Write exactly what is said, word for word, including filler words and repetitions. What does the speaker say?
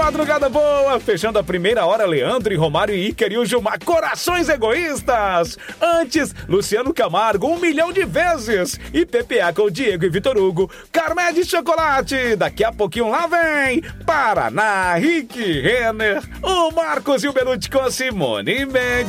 madrugada boa, fechando a primeira hora, Leandro e Romário e Iker e o Gilmar, corações egoístas. Antes, Luciano Camargo, um milhão de vezes. E P P A com Diego e Vitor Hugo, Carmé de chocolate. Daqui a pouquinho lá vem Paraná, Rick Renner, o Marcos e o Belucci com a Simone Mendes.